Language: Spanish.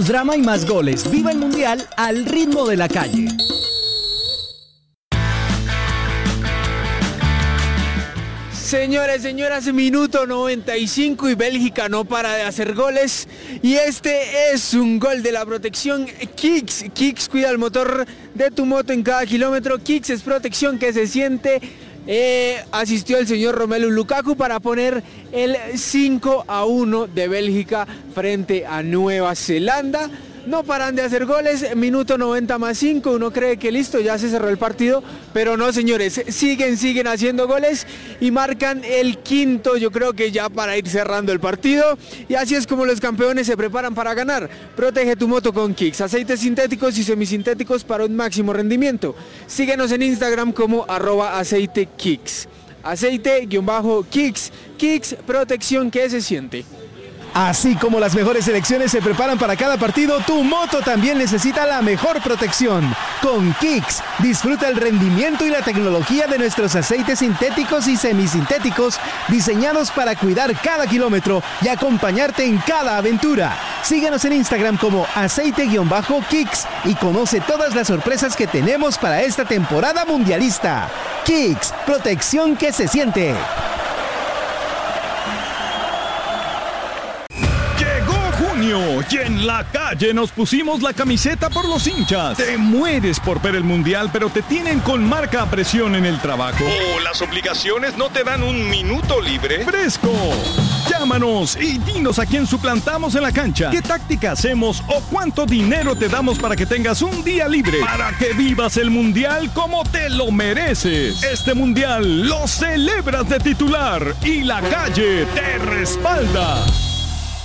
Menos drama y más goles. Viva el Mundial al ritmo de la calle. Señores, señoras, minuto 95 y Bélgica no para de hacer goles. Y este es un gol de la protección Kicks. Kicks cuida el motor de tu moto en cada kilómetro. Kicks es protección que se siente. Asistió el señor Romelu Lukaku para poner el 5-1 de Bélgica frente a Nueva Zelanda. No paran de hacer goles, minuto 90 más 5, uno cree que listo, ya se cerró el partido, pero no, señores, siguen haciendo goles y marcan el quinto, yo creo que ya para ir cerrando el partido, y así es como los campeones se preparan para ganar. Protege tu moto con Kicks, aceites sintéticos y semisintéticos para un máximo rendimiento. Síguenos en Instagram como @aceitekicks, aceite-kicks, Kicks, protección que se siente. Así como las mejores selecciones se preparan para cada partido, tu moto también necesita la mejor protección. Con Kicks, disfruta el rendimiento y la tecnología de nuestros aceites sintéticos y semisintéticos diseñados para cuidar cada kilómetro y acompañarte en cada aventura. Síguenos en Instagram como aceite-kicks y conoce todas las sorpresas que tenemos para esta temporada mundialista. Kicks, protección que se siente. Y en la calle nos pusimos la camiseta por los hinchas. Te mueres por ver el mundial, pero te tienen con marca a presión en el trabajo. ¿O las obligaciones no te dan un minuto libre? ¡Fresco! Llámanos y dinos a quién suplantamos en la cancha, qué táctica hacemos o cuánto dinero te damos para que tengas un día libre, para que vivas el mundial como te lo mereces. Este mundial lo celebras de titular y la calle te respalda.